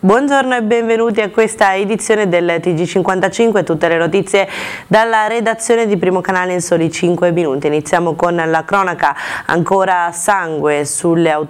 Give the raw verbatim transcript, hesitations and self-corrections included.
Buongiorno e benvenuti a questa edizione del T G cinquantacinque, tutte le notizie dalla redazione di Primo Canale in soli cinque minuti. Iniziamo con la cronaca, ancora sangue sulle autorità.